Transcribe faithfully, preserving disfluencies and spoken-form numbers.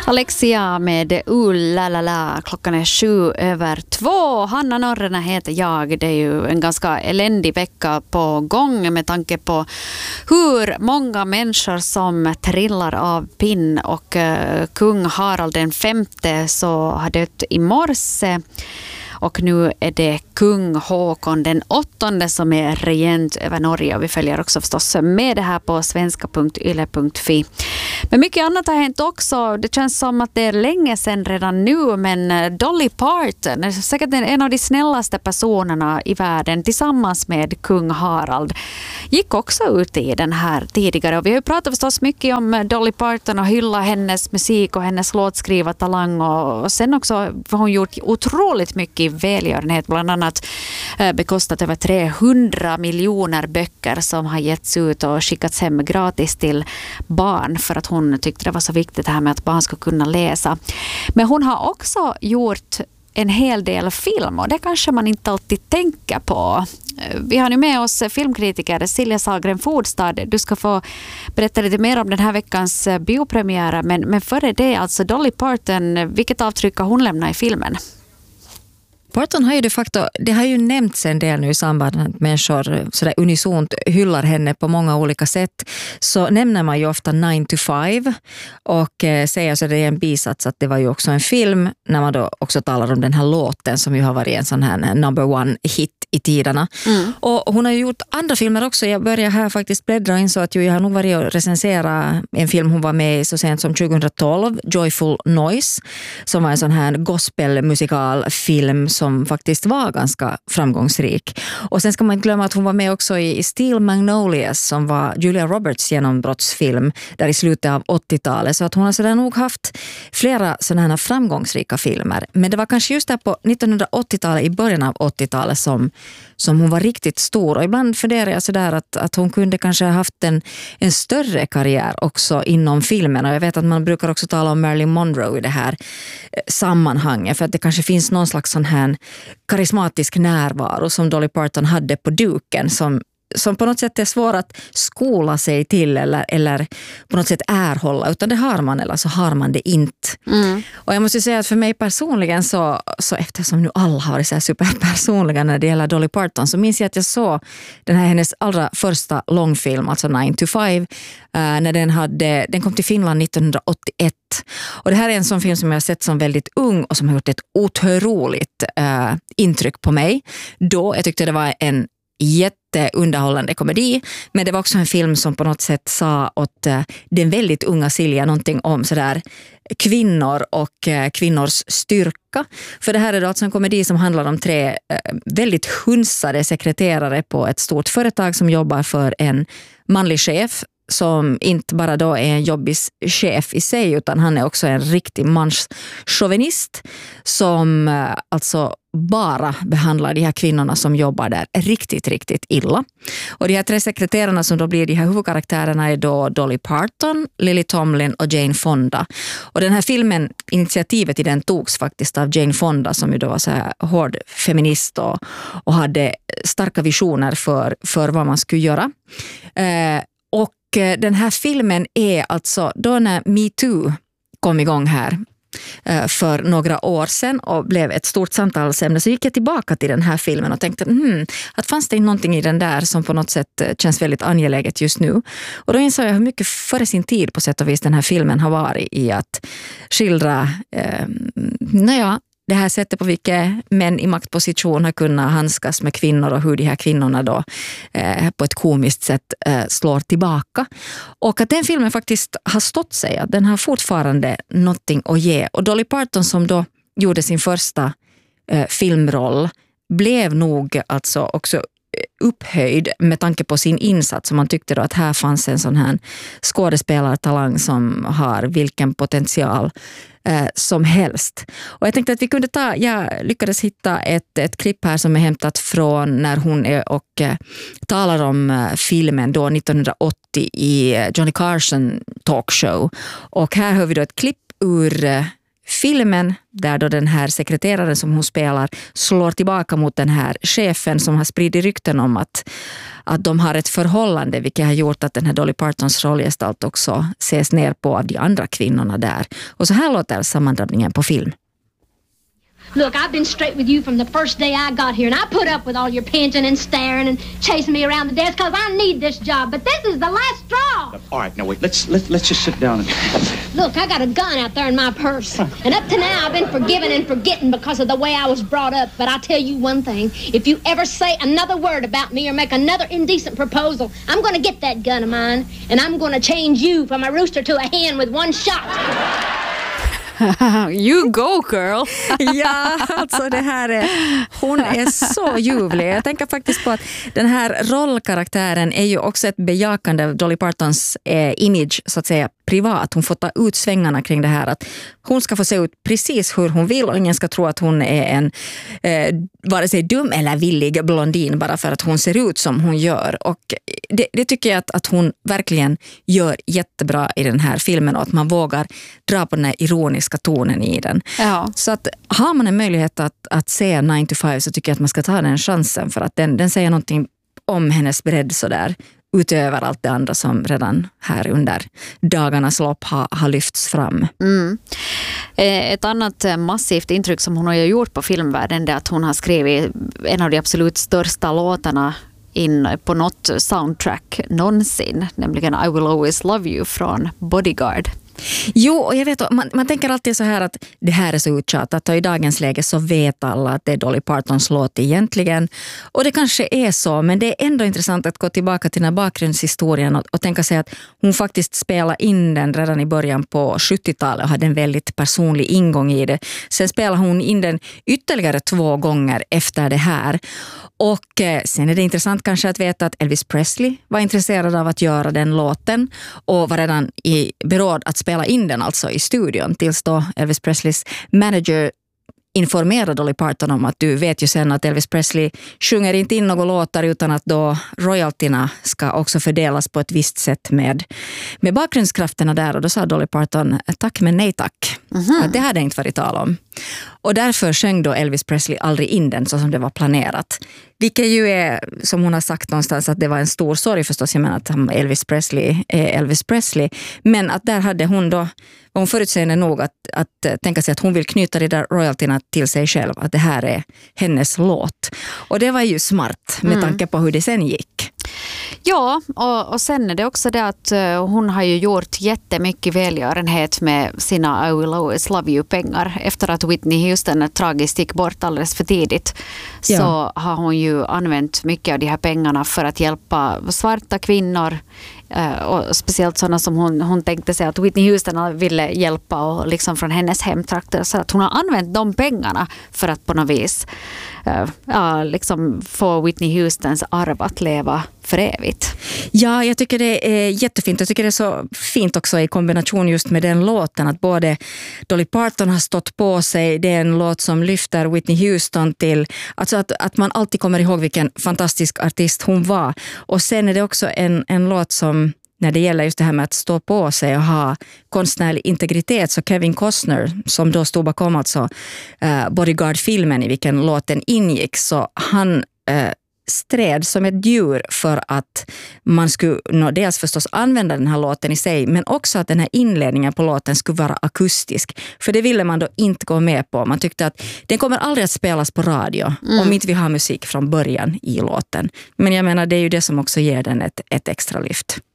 Alexia med Ullalala. Klockan är sju över två. Hanna Norrena heter jag. Det är ju en ganska eländig vecka på gång med tanke på hur många människor som trillar av pinn. Och uh, kung Harald den femte så har dött i morse. Och nu är det kung Håkon den åttonde som är regent över Norge. Och vi följer också förstås med det här på svenska punkt yle punkt fi. Men mycket annat har hänt också. Det känns som att det är länge sedan redan nu. Men Dolly Parton är säkert en av de snällaste personerna i världen tillsammans med kung Harald. Gick också ut i den här tidigare. Och vi har ju pratat förstås mycket om Dolly Parton och hylla hennes musik och hennes låtskrivartalang. Och sen också har hon gjort otroligt mycket välgörenhet, bland annat bekostat över trehundra miljoner böcker som har getts ut och skickats hem gratis till barn för att hon tyckte det var så viktigt det här med att barn ska kunna läsa. Men hon har också gjort en hel del film och det kanske man inte alltid tänker på. Vi har nu med oss filmkritiker Silja Sahlgren Fordstad. Du ska få berätta lite mer om den här veckans biopremiär, men, men före det alltså Dolly Parton, vilket avtryck har hon lämnat i filmen? Parton har ju de facto, det har ju nämnts en del nu i samband med att människor sådär unisont hyllar henne på många olika sätt, så nämner man ju ofta nine to five och eh, säger så det är en bisats att det var ju också en film när man då också talar om den här låten som ju har varit en sån här number one hit i tiderna. Mm. Och hon har ju gjort andra filmer också. Jag börjar här faktiskt bläddra och inså att ju, jag har nog varit och recensera en film hon var med i så sent som tjugohundratolv, Joyful Noise, som var en sån här gospelmusikalfilm som faktiskt var ganska framgångsrik. Och sen ska man inte glömma att hon var med också i Steel Magnolias som var Julia Roberts genombrottsfilm där i slutet av åttiotalet. Så att hon har sådär nog haft flera sådana här framgångsrika filmer. Men det var kanske just där på nittonhundraåttiotalet, i början av åttiotalet som, som hon var riktigt stor. Och ibland funderar jag sådär att, att hon kunde kanske ha haft en, en större karriär också inom filmen. Och jag vet att man brukar också tala om Marilyn Monroe i det här sammanhanget. För att det kanske finns någon slags sån här karismatisk närvaro som Dolly Parton hade på duken som, som på något sätt är svår att skola sig till eller, eller på något sätt erhålla, utan det har man eller så har man det inte. Mm. Och jag måste säga att för mig personligen så, så eftersom nu alla har varit så här superpersonliga när det gäller Dolly Parton, så minns jag att jag såg den här hennes allra första långfilm, alltså nine to five, Uh, när den, hade, den kom till Finland nittonhundraåttioett. Och det här är en sån film som jag har sett som väldigt ung och som har gjort ett otroligt uh, intryck på mig. Då jag tyckte det var en jätteunderhållande komedi, men det var också en film som på något sätt sa åt uh, den väldigt unga Silja någonting om sådär kvinnor och uh, kvinnors styrka. För det här är då alltså en komedi som handlar om tre uh, väldigt hunsade sekreterare på ett stort företag som jobbar för en manlig chef som inte bara då är en jobbig chef i sig, utan han är också en riktig manschauvinist som alltså bara behandlar de här kvinnorna som jobbar där riktigt, riktigt illa. Och de här tre sekreterarna som då blir de här huvudkaraktärerna är då Dolly Parton, Lily Tomlin och Jane Fonda. Och den här filmen, initiativet i den togs faktiskt av Jane Fonda som ju då var så här hård feminist och, och hade starka visioner för, för vad man skulle göra. Eh, och den här filmen är alltså då när Me Too kom igång här för några år sedan och blev ett stort samtalsämne, så gick jag tillbaka till den här filmen och tänkte hmm, att fanns det inte någonting i den där som på något sätt känns väldigt angeläget just nu. Och då insåg jag hur mycket före sin tid på sätt och vis den här filmen har varit i att skildra eh, naja, det här sättet på vilket män i maktposition har kunnat handskas med kvinnor och hur de här kvinnorna då eh, på ett komiskt sätt eh, slår tillbaka. Och att den filmen faktiskt har stått sig, att den har fortfarande någonting att ge. Och Dolly Parton som då gjorde sin första eh, filmroll blev nog alltså också upphöjd med tanke på sin insats, som man tyckte då att här fanns en sån här skådespelartalang som har vilken potential eh, som helst. Och jag tänkte att vi kunde ta, jag lyckades hitta ett, ett klipp här som är hämtat från när hon är och eh, talar om eh, filmen då nittonhundraåttio i Johnny Carson talkshow. Och här hör vi då ett klipp ur eh, filmen där då den här sekreteraren som hon spelar slår tillbaka mot den här chefen som har spridit rykten om att, att de har ett förhållande, vilket har gjort att den här Dolly Partons rollgestalt också ses ner på av de andra kvinnorna där. Och så här låter sammandrabbningen på film. Look, I've been straight with you from the first day I got here, and I put up with all your pinching and staring and chasing me around the desk because I need this job, but this is the last straw. All right, now wait, let's let's, let's just sit down and... Look, I got a gun out there in my purse, and up to now I've been forgiving and forgetting because of the way I was brought up, but I'll tell you one thing, if you ever say another word about me or make another indecent proposal, I'm going to get that gun of mine, and I'm going to change you from a rooster to a hen with one shot. You go, girl! Ja, alltså det här är, hon är så ljuvlig. Jag tänker faktiskt på att den här rollkaraktären är ju också ett bejakande av Dolly Partons eh, image, så att säga, privat. Hon får ta ut svängarna kring det här, att hon ska få se ut precis hur hon vill och ingen ska tro att hon är en eh, vare sig dum eller villig blondin bara för att hon ser ut som hon gör. Och det, det tycker jag att, att hon verkligen gör jättebra i den här filmen, och att man vågar dra på den här ironiska tonen i den. Ja. Så att har man en möjlighet att, att se nine to five, så tycker jag att man ska ta den chansen, för att den, den säger någonting om hennes bredd så där, utöver allt det andra som redan här under dagarnas lopp har, har lyfts fram. Mm. Ett annat massivt intryck som hon har gjort på filmvärlden är att hon har skrivit en av de absolut största låtarna in på något soundtrack någonsin, nämligen I Will Always Love You från Bodyguard. Jo, och jag vet, man, man tänker alltid så här att det här är så uttjatat, och i dagens läge så vet alla att det är Dolly Partons låt egentligen, och det kanske är så, men det är ändå intressant att gå tillbaka till den här bakgrundshistorien och, och tänka sig att hon faktiskt spelade in den redan i början på sjuttiotalet och hade en väldigt personlig ingång i det. Sen spelade hon in den ytterligare två gånger efter det här, och eh, sen är det intressant kanske att veta att Elvis Presley var intresserad av att göra den låten och var redan i beråd att spela in den alltså i studion, tills då Elvis Presleys manager informerade Dolly Parton om att du vet ju sen att Elvis Presley sjunger inte in några låtar utan att då royaltyna ska också fördelas på ett visst sätt med, med bakgrundskrafterna där, och då sa Dolly Parton tack men nej tack. Mm-hmm. Att det hade inte varit tal om. Och därför sjöng då Elvis Presley aldrig in den så som det var planerat. Vilket ju är, som hon har sagt någonstans, att det var en stor sorg förstås. Jag menar att Elvis Presley är Elvis Presley. Men att där hade hon då, var hon förutsägande nog att, att tänka sig att hon vill knyta de där royaltyna till sig själv. Att det här är hennes låt. Och det var ju smart med tanke på hur det sen gick. Ja, och, och sen är det också det att uh, hon har ju gjort jättemycket välgörenhet med sina I Will Always Love You-pengar. Efter att Whitney Houston tragiskt gick bort alldeles för tidigt, ja, så har hon ju använt mycket av de här pengarna för att hjälpa svarta kvinnor. Uh, och speciellt sådana som hon, hon tänkte sig att Whitney Houston ville hjälpa, och liksom från hennes hemtrakter. Så att hon har använt de pengarna för att på något vis uh, uh, liksom få Whitney Houstons arv att leva för evigt. Ja, jag tycker det är jättefint. Jag tycker det är så fint också i kombination just med den låten, att både Dolly Parton har stått på sig, det är en låt som lyfter Whitney Houston till, alltså att, att man alltid kommer ihåg vilken fantastisk artist hon var. Och sen är det också en, en låt som, när det gäller just det här med att stå på sig och ha konstnärlig integritet, så Kevin Costner, som då stod bakom alltså uh, Bodyguard-filmen i vilken låten ingick, så han uh, sträd som ett djur för att man skulle no, dels förstås använda den här låten i sig, men också att den här inledningen på låten skulle vara akustisk. För det ville man då inte gå med på. Man tyckte att den kommer aldrig att spelas på radio mm. om inte vi har musik från början i låten. Men jag menar, det är ju det som också ger den ett, ett extra lyft.